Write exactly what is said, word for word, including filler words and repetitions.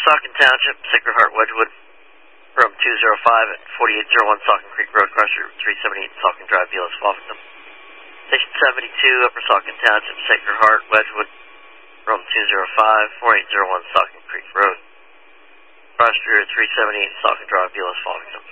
Saucon Township, Sacred Heart, Wedgewood, room two zero five at forty-eight oh one Saucon Creek Road, Crusher, three seventy-eight Saucon Drive, Beales, Waltham. Station seventy-two, Upper Saucon Township, Sacred Heart, Wedgewood, room two zero five, forty-eight oh one Saucon Creek Road, Crusher, three seventy-eight Saucon Drive, Beales, Waltham.